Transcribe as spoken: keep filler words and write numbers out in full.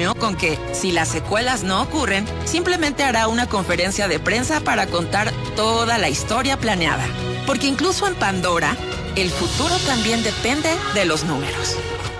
bromeó con que, si las secuelas no ocurren, simplemente hará una conferencia de prensa para contar toda la historia planeada. Porque incluso en Pandora, el futuro también depende de los números.